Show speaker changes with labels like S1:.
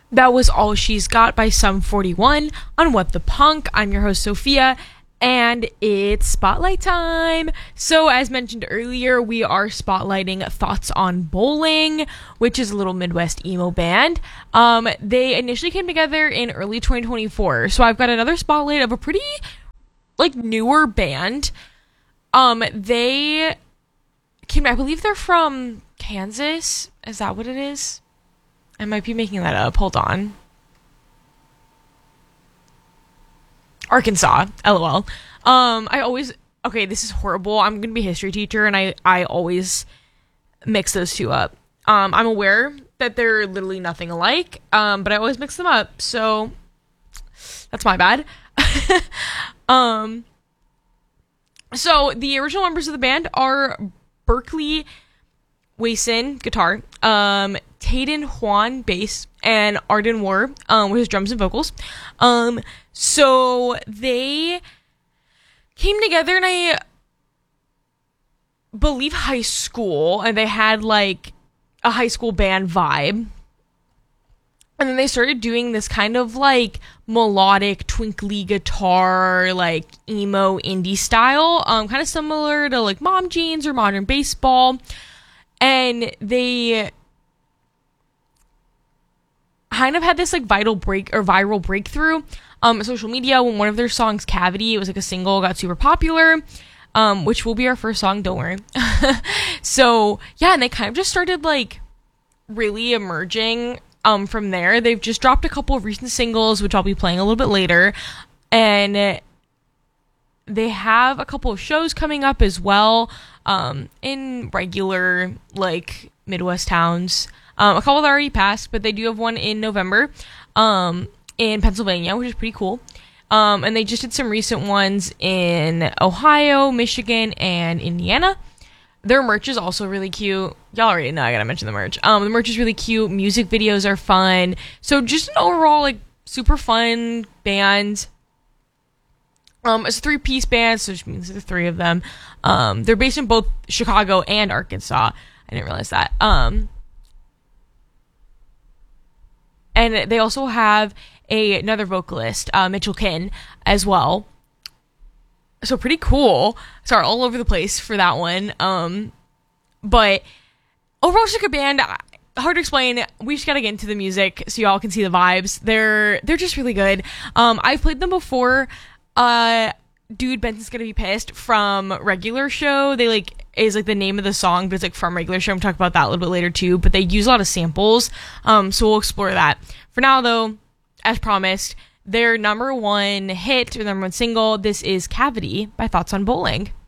S1: That was All She's Got by Sum 41 on What the Punk. I'm your host, Sophia, and it's Spotlight time. So, as mentioned earlier, we are spotlighting Thoughts on Bowling, which is a little Midwest emo band. They initially came together in early 2024, so I've got another spotlight of a pretty, newer band. They came, I believe they're from Kansas. Is that what it is? I might be making that up. Hold on. Arkansas. LOL. This is horrible. I'm going to be a history teacher, and I always mix those two up. I'm aware that they're literally nothing alike, but I always mix them up, so that's my bad. So the original members of the band are Berkeley Wason, guitar, Tayden Juan, bass, and Arden War, with his drums and vocals. So they came together in, I believe, high school, and they had, a high school band vibe. And then they started doing this kind of, melodic, twinkly guitar, emo indie style, kind of similar to, Mom Jeans or Modern Baseball. And they kind of had this viral breakthrough on social media when one of their songs, Cavity, it was a single, got super popular, which will be our first song, don't worry. So yeah, and they kind of just started really emerging from there. They've just dropped a couple of recent singles, which I'll be playing a little bit later, and they have a couple of shows coming up as well, in regular, Midwest towns. A couple that already passed, but they do have one in November, in Pennsylvania, which is pretty cool. And they just did some recent ones in Ohio, Michigan, and Indiana. Their merch is also really cute. Y'all already know I gotta mention the merch. The merch is really cute. Music videos are fun. So just an overall, super fun band. It's a 3-piece band, so which means there's 3 of them. They're based in both Chicago and Arkansas. I didn't realize that. And they also have another vocalist, Mitchell Kinn, as well. So pretty cool. Sorry, all over the place for that one. But overall, just a band. Hard to explain. We just gotta get into the music so y'all can see the vibes. They're just really good. I've played them before. Dude, Benson's Gonna Be Pissed from Regular Show. They is the name of the song, but it's from Regular Show. I'm talking about that a little bit later too, but they use a lot of samples. So we'll explore that. For now though, as promised, their number one hit or number one single, this is Cavity by Thoughts on Bowling.